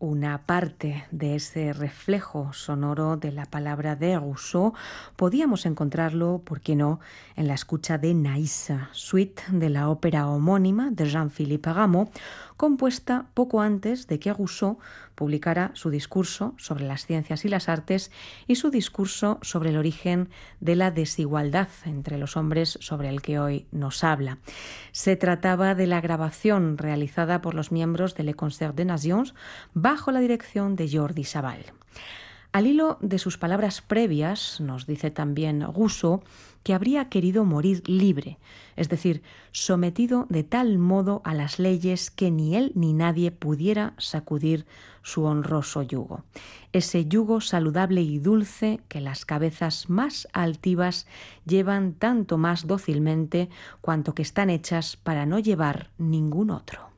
una parte de ese reflejo sonoro de la palabra de Rousseau, podíamos encontrarlo, ¿por qué no?, en la escucha de Naïs, suite de la ópera homónima de Jean-Philippe Rameau, compuesta poco antes de que Rousseau publicara su discurso sobre las ciencias y las artes y su discurso sobre el origen de la desigualdad entre los hombres sobre el que hoy nos habla. Se trataba de la grabación realizada por los miembros del Le Concert des Nations bajo la dirección de Jordi Savall. Al hilo de sus palabras previas, nos dice también Rousseau que habría querido morir libre, es decir, sometido de tal modo a las leyes que ni él ni nadie pudiera sacudir su honroso yugo. Ese yugo saludable y dulce que las cabezas más altivas llevan tanto más dócilmente cuanto que están hechas para no llevar ningún otro.